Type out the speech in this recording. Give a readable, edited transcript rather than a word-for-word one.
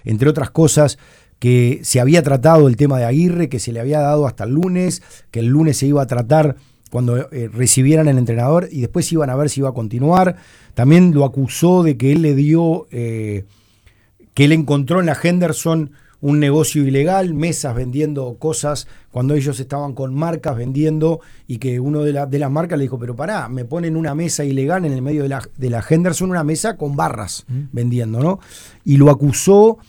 entre otras cosas, que se había tratado el tema de Aguirre, que se le había dado hasta el lunes, que el lunes se iba a tratar cuando recibieran el entrenador y después iban a ver si iba a continuar. También lo acusó de que él le dio, que él encontró en la Henderson un negocio ilegal, mesas vendiendo cosas cuando ellos estaban con marcas vendiendo, y que uno de las marcas le dijo, pero pará, me ponen una mesa ilegal en el medio de la Henderson, una mesa con barras vendiendo, ¿no? Y lo acusó